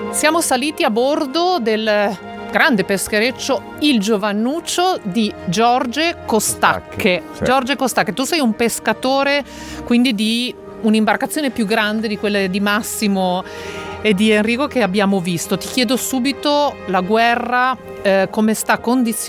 Siamo saliti a bordo del grande peschereccio Il Giovannuccio di Giorge Costacche. Sì. Giorge Costacche, tu sei un pescatore quindi di un'imbarcazione più grande di quelle di Massimo e di Enrico che abbiamo visto. Ti chiedo subito, la guerra come sta condizionando